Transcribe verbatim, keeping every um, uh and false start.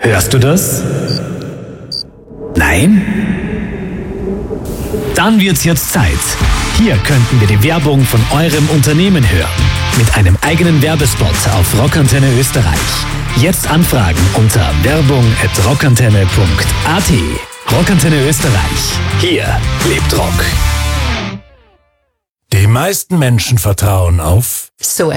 Hörst du das? Nein? Dann wird's jetzt Zeit. Hier könnten wir die Werbung von eurem Unternehmen hören. Mit einem eigenen Werbespot auf Rockantenne Österreich. Jetzt anfragen unter werbung at rockantenne punkt at. Rockantenne Österreich. Hier lebt Rock. Die meisten Menschen vertrauen auf So